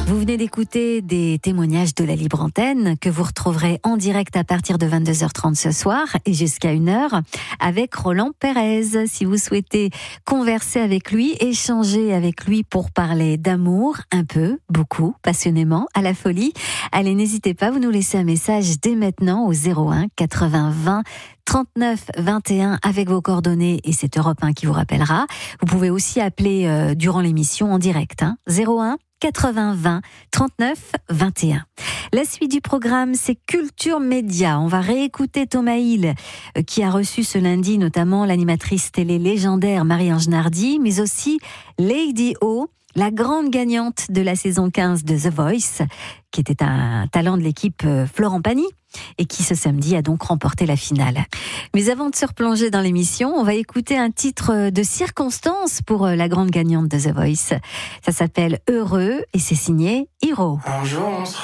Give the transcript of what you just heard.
Vous venez d'écouter des témoignages de la Libre Antenne que vous retrouverez en direct à partir de 22h30 ce soir et jusqu'à 1h avec Roland Pérez. Si vous souhaitez converser avec lui, échanger avec lui pour parler d'amour, un peu, beaucoup, passionnément, à la folie, allez, n'hésitez pas, vous nous laissez un message dès maintenant au 01 80 20 39 21 avec vos coordonnées et c'est Europe 1 qui vous rappellera. Vous pouvez aussi appeler durant l'émission en direct, 01 80 20 39 21. La suite du programme, c'est Culture Média. On va réécouter Thomas Hill, qui a reçu ce lundi notamment l'animatrice télé légendaire Marie-Ange Nardi, mais aussi Lady O, la grande gagnante de la saison 15 de The Voice, qui était un talent de l'équipe Florent Pagny et qui ce samedi a donc remporté la finale. Mais avant de se replonger dans l'émission, on va écouter un titre de circonstance pour la grande gagnante de The Voice. Ça s'appelle Heureux et c'est signé Hiro. Un jour, on